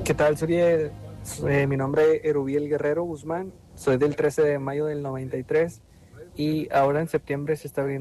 ¿Qué tal, Suriel? Mi nombre es Erubiel Guerrero Guzmán, soy del 13 de mayo del 93 y ahora en septiembre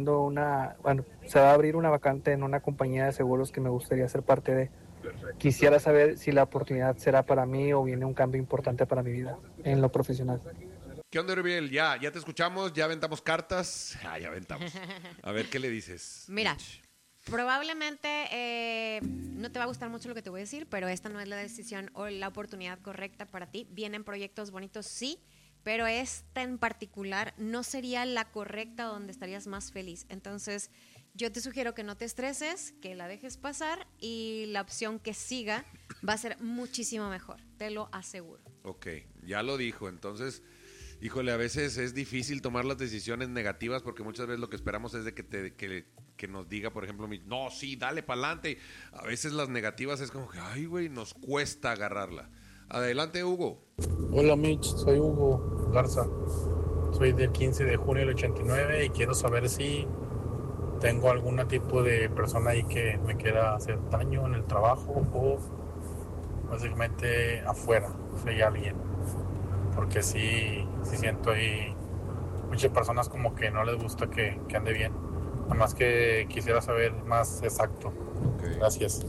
se va a abrir una vacante en una compañía de seguros que me gustaría ser parte de. Quisiera saber si la oportunidad será para mí o viene un cambio importante para mi vida en lo profesional. ¿Qué onda, Erubiel? Ya te escuchamos, ya aventamos cartas. Ya aventamos. A ver, ¿qué le dices? Mira, Mitch? probablemente no te va a gustar mucho lo que te voy a decir, pero esta no es la decisión o la oportunidad correcta para ti. Vienen proyectos bonitos, sí, pero esta en particular no sería la correcta donde estarías más feliz. Entonces, yo te sugiero que no te estreses, que la dejes pasar y la opción que siga va a ser muchísimo mejor, te lo aseguro. Ok, ya lo dijo. Entonces, híjole, a veces es difícil tomar las decisiones negativas porque muchas veces lo que esperamos es de que nos diga, por ejemplo, no, sí, dale para adelante. A veces las negativas es como que, ay, güey, nos cuesta agarrarla. Adelante, Hugo. Hola Mitch, soy Hugo Garza. Soy del 15 de junio del 89 y quiero saber si tengo algún tipo de persona ahí que me quiera hacer daño en el trabajo o básicamente afuera, si hay alguien. Porque sí siento ahí muchas personas como que no les gusta que ande bien. Nada más que quisiera saber más exacto. Okay. Gracias.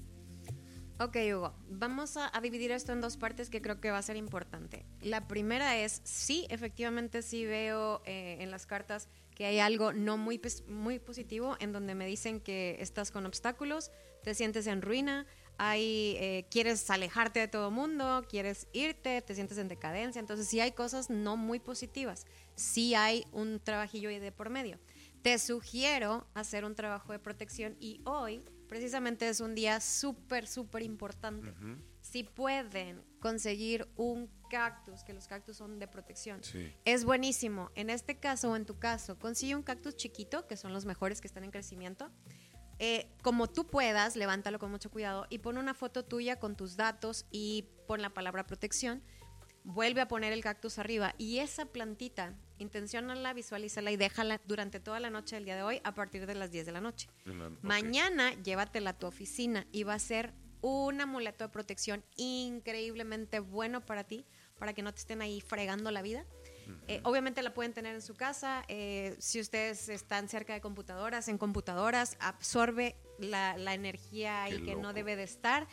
Ok, Hugo, vamos a dividir esto en dos partes que creo que va a ser importante. La primera es, sí, efectivamente sí veo en las cartas que hay algo no muy positivo en donde me dicen que estás con obstáculos, te sientes en ruina, quieres alejarte de todo mundo, quieres irte, te sientes en decadencia. Entonces sí hay cosas no muy positivas, sí hay un trabajillo ahí de por medio. Te sugiero hacer un trabajo de protección y hoy precisamente es un día súper importante. Uh-huh. Si pueden conseguir un cactus, que los cactus son de protección, sí, es buenísimo. En este caso o en tu caso, consigue un cactus chiquito, que son los mejores que están en crecimiento. Como tú puedas, levántalo con mucho cuidado y pon una foto tuya con tus datos y pon la palabra protección. Vuelve a poner el cactus arriba y esa plantita, intenciónala, visualízala y déjala durante toda la noche del día de hoy a partir de las 10 de la noche. Okay. Mañana llévatela a tu oficina y va a ser un amuleto de protección increíblemente bueno para ti, para que no te estén ahí fregando la vida. Uh-huh. Obviamente la pueden tener en su casa, si ustedes están cerca de computadoras, en computadoras, absorbe la energía ahí que no debe de estar.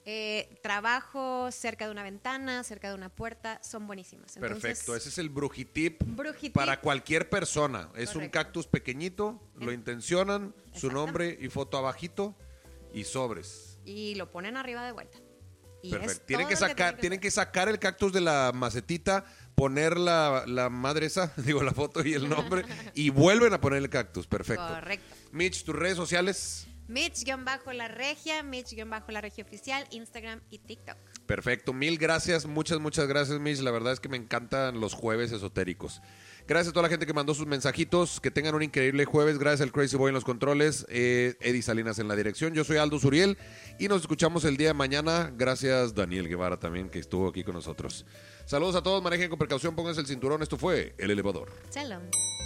Trabajo cerca de una ventana, cerca de una puerta, son buenísimas. Entonces, perfecto, ese es el brujitip para cualquier persona. Es correcto. Un cactus pequeñito, lo intencionan, su nombre y foto abajito y sobres. Y lo ponen arriba de vuelta. Y perfecto. Tienen que sacar el cactus de la macetita, poner la madre esa, digo la foto y el nombre, y vuelven a poner el cactus. Perfecto. Correcto. Mitch, tus redes sociales. Mitch-la Regia, Mitch-la Regia Oficial, Instagram y TikTok. Perfecto, mil gracias, muchas gracias, Mitch. La verdad es que me encantan los jueves esotéricos. Gracias a toda la gente que mandó sus mensajitos. Que tengan un increíble jueves. Gracias al Crazy Boy en los controles, Eddie Salinas en la dirección. Yo soy Aldo Suriel y nos escuchamos el día de mañana. Gracias Daniel Guevara también, que estuvo aquí con nosotros. Saludos a todos, manejen con precaución, pónganse el cinturón. Esto fue El Elevador. Shalom.